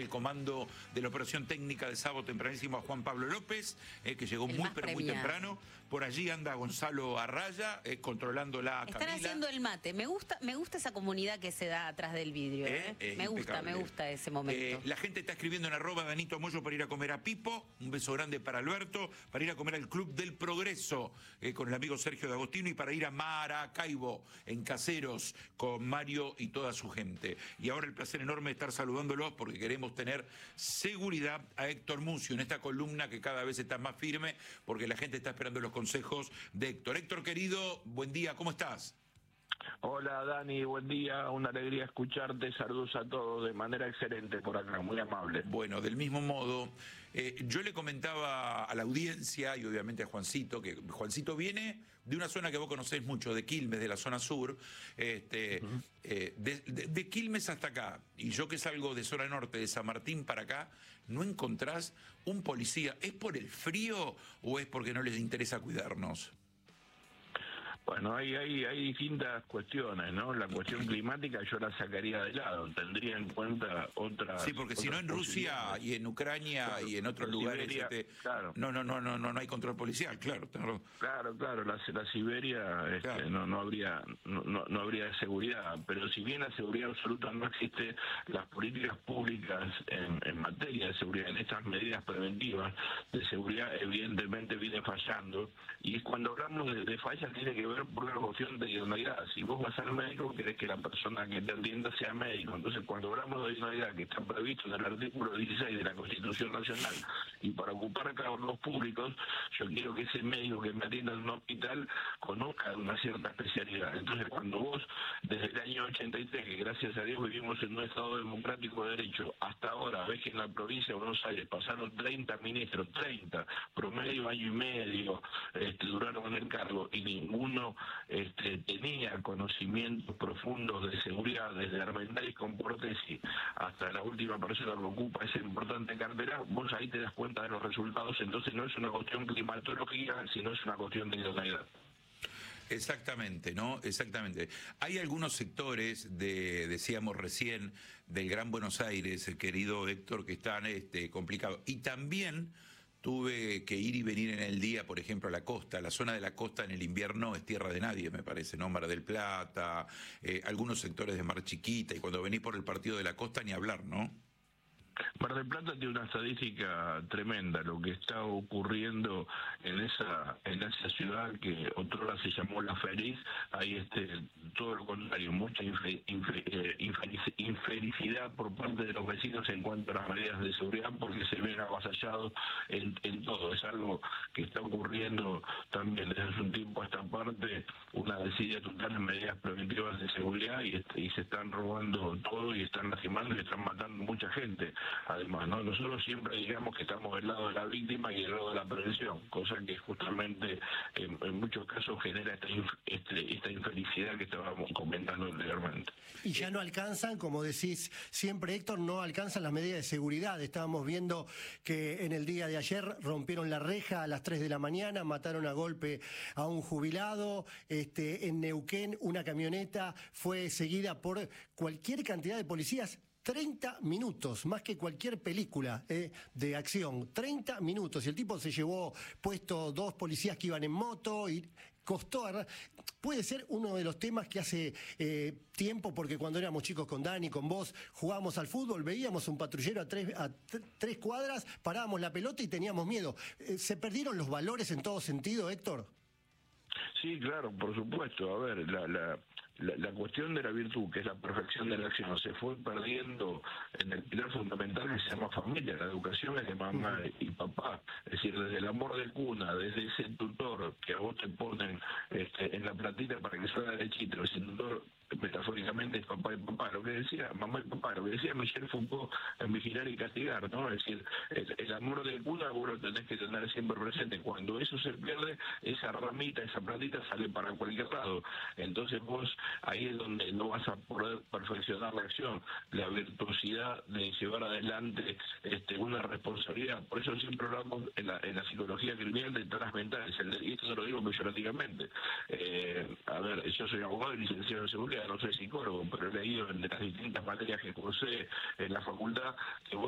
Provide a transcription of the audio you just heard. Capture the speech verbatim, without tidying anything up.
comando de la operación técnica de sábado tempranísimo a Juan Pablo López, eh, que llegó El muy más pero muy premiado. temprano. Por allí anda Gonzalo Arraya, eh, controlándola a Están Camila. haciendo el mate. Me gusta, me gusta esa comunidad que se da atrás del vidrio. Eh, ¿eh? eh, me gusta, impecable. me gusta ese momento. Eh, la gente está escribiendo en arroba Danito Moyo para ir a comer a Pipo. Un beso grande para Alberto. Para ir a comer al Club del Progreso eh, con el amigo Sergio de Agostino. Y para ir a Maracaibo, en Caseros, con Mario y toda su gente. Y ahora el placer enorme de estar saludándolos porque queremos tener seguridad a Héctor Mucio en esta columna que cada vez está más firme porque la gente está esperando los consejos de Héctor. Héctor, querido, buen día, ¿cómo estás? Hola Dani, buen día, una alegría escucharte, saludos a todos de manera excelente por acá, muy amable. Bueno, del mismo modo, eh, yo le comentaba a la audiencia y obviamente a Juancito, que Juancito viene de una zona que vos conocés mucho, de Quilmes, de la zona sur, este, uh-huh. eh, de, de, de Quilmes hasta acá, y yo que salgo de zona norte, de San Martín para acá, no encontrás un policía. ¿Es por el frío o es porque no les interesa cuidarnos? Bueno, hay, hay, hay distintas cuestiones, ¿no? La cuestión climática yo la sacaría de lado, tendría en cuenta otra. Sí, porque si no en Rusia y en Ucrania claro, y en otros en lugares Siberia, este, claro. no, no, no, no, no, no hay control policial, claro. Claro, claro, claro la, la Siberia este, claro. no, no habría no, no habría seguridad, pero si bien la seguridad absoluta no existe, las políticas públicas en, en materia de seguridad, en estas medidas preventivas de seguridad evidentemente vienen fallando, y cuando hablamos de, de fallas tiene que ver por una cuestión de idoneidad. Si vos vas al médico, querés que la persona que te atienda sea médico. Entonces, cuando hablamos de idoneidad, que está previsto en el artículo dieciséis de la Constitución Nacional, y para ocupar cargos públicos, yo quiero que ese médico que me atienda en un hospital conozca una cierta especialidad. Entonces, cuando vos, desde el año ochenta y tres, que gracias a Dios vivimos en un Estado democrático de derecho, hasta ahora, ves que en la provincia de Buenos Aires pasaron treinta ministros, treinta, promedio año y medio, este, duraron en el cargo, y ninguno Este, tenía conocimientos profundos de seguridad, desde Armendáriz con Portesi hasta la última persona que ocupa esa importante cartera. Vos ahí te das cuenta de los resultados. Entonces no es una cuestión climatológica, sino es una cuestión de idoneidad. Exactamente, ¿no? Exactamente. Hay algunos sectores de, decíamos recién, del Gran Buenos Aires, el querido Héctor, que están este, complicados. Y también tuve que ir y venir en el día, por ejemplo, a la costa. La zona de la costa en el invierno es tierra de nadie, me parece, ¿no? Mar del Plata, eh, algunos sectores de Mar Chiquita, y cuando venís por el partido de la costa ni hablar, ¿no? Mar del Plata tiene una estadística tremenda, lo que está ocurriendo en esa en esa ciudad que otrora se llamó La Feliz. Hay este, todo lo contrario, mucha infe, infe, eh, infelic, infelicidad por parte de los vecinos en cuanto a las medidas de seguridad, porque se ven avasallados en, en todo. Es algo que está ocurriendo también desde hace un tiempo a esta parte, una desidia total en medidas preventivas de seguridad, y, este, y se están robando todo y están lastimando y están matando mucha gente. Además, ¿no? Nosotros siempre digamos que estamos del lado de la víctima y del lado de la prevención, cosa que justamente en, en muchos casos genera esta, inf este, esta infelicidad que estábamos comentando anteriormente. Y ya no alcanzan, como decís siempre, Héctor, no alcanzan las medidas de seguridad. Estábamos viendo que en el día de ayer rompieron la reja a las tres de la mañana, mataron a golpe a un jubilado. Este, en Neuquén una camioneta fue seguida por cualquier cantidad de policías. treinta minutos, más que cualquier película eh, de acción, treinta minutos, y el tipo se llevó puesto dos policías que iban en moto y costó agarrar. Puede ser uno de los temas que hace eh, tiempo, porque cuando éramos chicos con Dani, con vos, jugábamos al fútbol, veíamos un patrullero a tres, a tres cuadras, parábamos la pelota y teníamos miedo. Eh, ¿Se perdieron los valores en todo sentido, Héctor? Sí, claro, por supuesto. A ver, la... la... La, la cuestión de la virtud, que es la perfección de la acción, se fue perdiendo en el pilar fundamental que se llama familia. La educación es de mamá y papá, es decir, desde el amor de cuna, desde ese tutor que a vos te ponen este, en la platita para que salga derechito, ese tutor metafóricamente es papá y papá, lo que decía mamá y papá, lo que decía Michel Foucault en Vigilar y Castigar, ¿no? Es decir, el, el amor de cuna vos lo tenés que tener siempre presente. Cuando eso se pierde, esa ramita, esa platita sale para cualquier lado. Entonces vos ahí es donde no vas a poder perfeccionar la acción, la virtuosidad de llevar adelante este, una responsabilidad. Por eso siempre hablamos en la, en la psicología criminal de taras mentales, y esto se lo digo peyorativamente. Eh, a ver, yo soy abogado y licenciado en seguridad, no soy psicólogo, pero he leído en las distintas materias que cursé en la facultad que vos